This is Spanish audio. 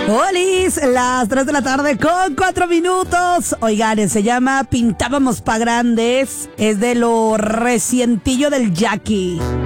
Olis, las 3 de la tarde con 4 minutos. Oigan, se llama Pintábamos pa' Grandes. Es de lo recientillo del Jackie.